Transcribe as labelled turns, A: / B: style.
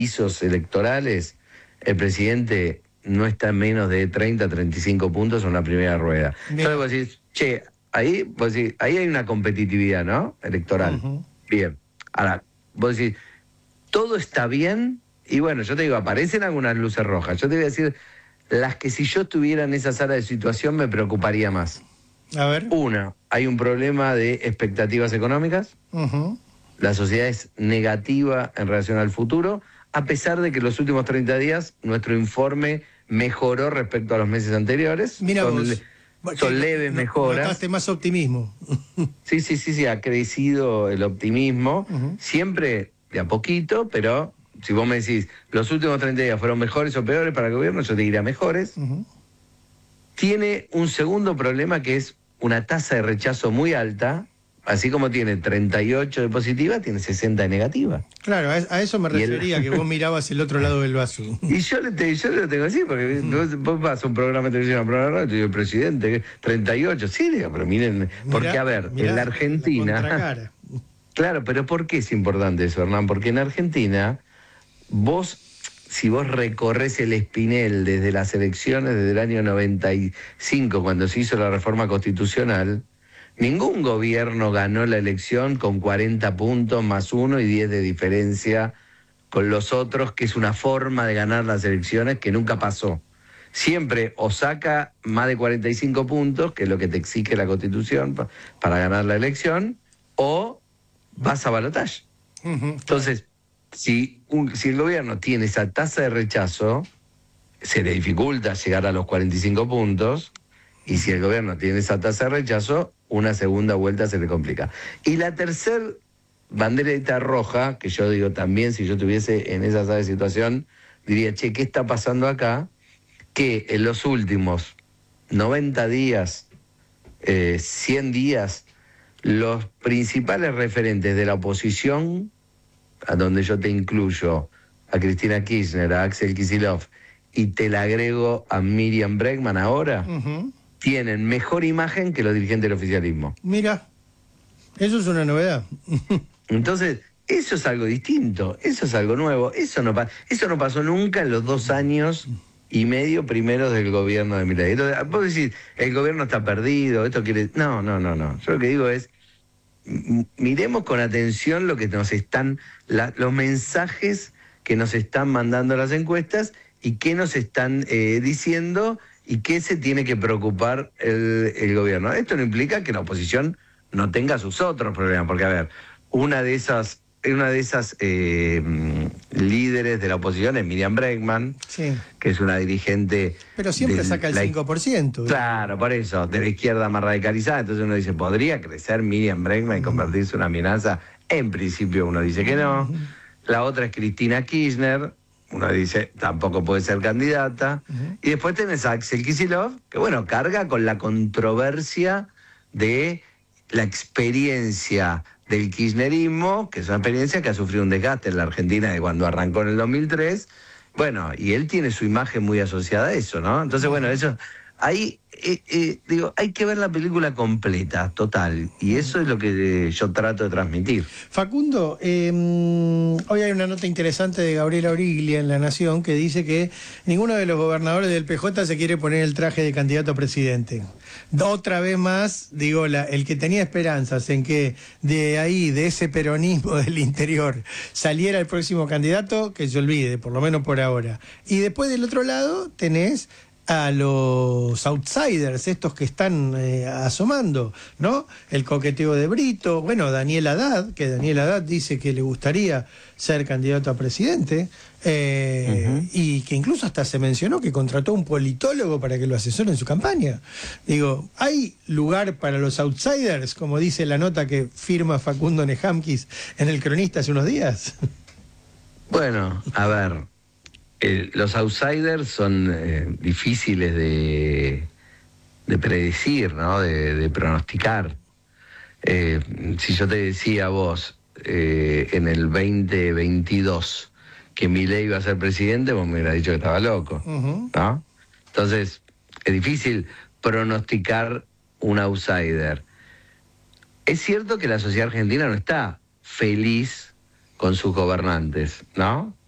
A: pisos electorales, el presidente no está en menos de 30, 35 puntos en la primera rueda. Entonces vos decís, che, ahí hay una competitividad, ¿no? Electoral. Bien. Ahora, vos decís, todo está bien, y bueno, yo te digo, aparecen algunas luces rojas. Yo te voy a decir las que si yo estuviera en esa sala de situación me preocuparía más.
B: A ver.
A: Una, hay un problema de expectativas económicas. La sociedad es negativa en relación al futuro, a pesar de que en los últimos 30 días nuestro informe mejoró respecto a los meses anteriores.
B: Mira
A: Son leves mejoras.
B: Notaste más optimismo.
A: Sí, ha crecido el optimismo, siempre de a poquito, pero si vos me decís, los últimos 30 días fueron mejores o peores para el gobierno, yo te diría mejores. Tiene un segundo problema que es una tasa de rechazo muy alta. Así como tiene 38 de positiva, tiene 60 de negativa.
B: Claro, a eso me refería, que vos mirabas el otro lado del vaso.
A: Y yo lo tengo así, porque vos vas a un programa de televisión, a un programa de radio, el presidente, 38, sí, digo, pero miren, porque a ver, en la Argentina... Claro, pero ¿por qué es importante eso, Hernán? Porque en Argentina, si vos recorres el espinel desde las elecciones, desde el año 95, cuando se hizo la reforma constitucional... Ningún gobierno ganó la elección con 40 puntos más 1 y 10 de diferencia con los otros, que es una forma de ganar las elecciones que nunca pasó. Siempre o saca más de 45 puntos, que es lo que te exige la Constitución para ganar la elección, o vas a balotaje. Entonces, si el gobierno tiene esa tasa de rechazo, se le dificulta llegar a los 45 puntos, y si el gobierno tiene esa tasa de rechazo, una segunda vuelta se le complica. Y la tercera bandereta roja, que yo digo también, si yo estuviese en esa situación, diría, che, ¿qué está pasando acá? Que en los últimos 90 días, 100 días, los principales referentes de la oposición, a donde yo te incluyo a Cristina Kirchner, a Axel Kicillof, y te la agrego a Miriam Bregman ahora, tienen mejor imagen que los dirigentes del oficialismo.
B: Mira, eso es una novedad.
A: Entonces, eso es algo distinto, eso es algo nuevo, eso no pasó nunca en los 2 años y medio primeros del gobierno de Milei. Entonces, vos decís, el gobierno está perdido, esto quiere... No. Yo lo que digo es, miremos con atención lo que nos están, los mensajes que nos están mandando las encuestas y qué nos están diciendo y qué se tiene que preocupar el gobierno. Esto no implica que la oposición no tenga sus otros problemas, porque a ver, una de esas líderes de la oposición es Miriam Bregman, que es una dirigente...
B: Pero siempre saca el 5%.
A: Claro, por eso, de la izquierda más radicalizada. Entonces uno dice, ¿podría crecer Miriam Bregman y convertirse en una amenaza? En principio uno dice que no. La otra es Cristina Kirchner. Uno dice, tampoco puede ser candidata. Y después tenés a Axel Kicillof, que bueno, carga con la controversia de la experiencia del kirchnerismo, que es una experiencia que ha sufrido un desgaste en la Argentina de cuando arrancó en el 2003. Bueno, y él tiene su imagen muy asociada a eso, ¿no? Entonces, bueno, eso... Ahí, digo, hay que ver la película completa, total, y eso es lo que yo trato de transmitir.
B: Facundo, hoy hay una nota interesante de Gabriela Origlia en La Nación que dice que ninguno de los gobernadores del PJ se quiere poner el traje de candidato a presidente. Otra vez más, digo, el que tenía esperanzas en que de ese peronismo del interior saliera el próximo candidato, que se olvide, por lo menos por ahora. Y después del otro lado tenés a los outsiders, estos que están asomando, ¿no? El coqueteo de Brito, bueno, Daniel Haddad, que Daniel Haddad dice que le gustaría ser candidato a presidente, y que incluso hasta se mencionó que contrató a un politólogo para que lo asesore en su campaña. Digo, ¿hay lugar para los outsiders, como dice la nota que firma Facundo Nejamquis en El Cronista hace unos días?
A: Bueno, a ver... los outsiders son difíciles de predecir, ¿no? De pronosticar. Si yo te decía a vos en el 2022 que Milei iba a ser presidente, vos me hubieras dicho que estaba loco, ¿no? Entonces, es difícil pronosticar un outsider. Es cierto que la sociedad argentina no está feliz con sus gobernantes, ¿no?